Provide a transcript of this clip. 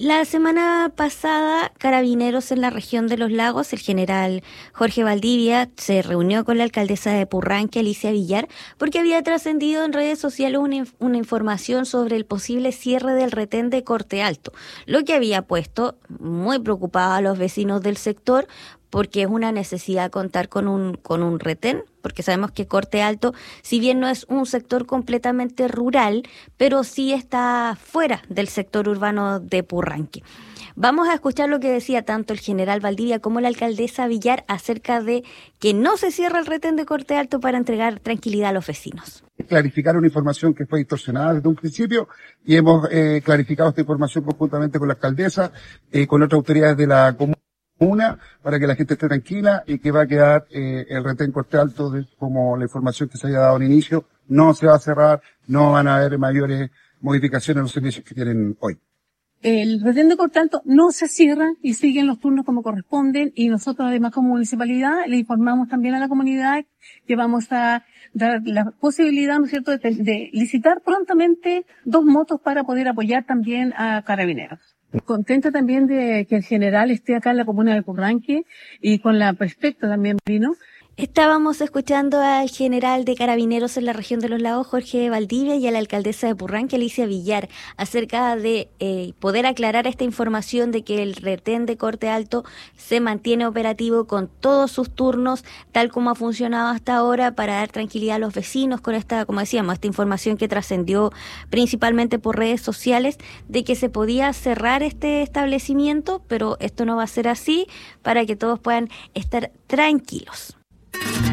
La semana pasada, Carabineros en la región de Los Lagos, el general Jorge Valdivia, se reunió con la alcaldesa de Purranque, Alicia Villar, porque había trascendido en redes sociales una información sobre el posible cierre del retén de Corte Alto, lo que había puesto muy preocupada a los vecinos del sector, porque es una necesidad contar con un retén, porque sabemos que Corte Alto, si bien no es un sector completamente rural, pero sí está fuera del sector urbano de Purranque. Vamos a escuchar lo que decía tanto el general Valdivia como la alcaldesa Villar acerca de que no se cierra el retén de Corte Alto para entregar tranquilidad a los vecinos. Clarificar una información que fue distorsionada desde un principio y hemos clarificado esta información conjuntamente con la alcaldesa, con otras autoridades de la comuna, para que la gente esté tranquila y que va a quedar el retén Corte Alto como la información que se haya dado al inicio. No se va a cerrar, no van a haber mayores modificaciones en los servicios que tienen hoy. El retén de Corte Alto no se cierra y siguen los turnos como corresponden, y nosotros además como municipalidad le informamos también a la comunidad que vamos a dar la posibilidad, ¿no es cierto?, de licitar prontamente 2 motos para poder apoyar también a Carabineros. Contenta también de que el general esté acá en la comuna de Purranque y con la Prefecta también vino. Estábamos escuchando al general de Carabineros en la región de Los Lagos, Jorge Valdivia, y a la alcaldesa de Purranque, Alicia Villar, acerca de poder aclarar esta información de que el retén de Corte Alto se mantiene operativo con todos sus turnos, tal como ha funcionado hasta ahora, para dar tranquilidad a los vecinos con esta, como decíamos, esta información que trascendió principalmente por redes sociales, de que se podía cerrar este establecimiento, pero esto no va a ser así, para que todos puedan estar tranquilos.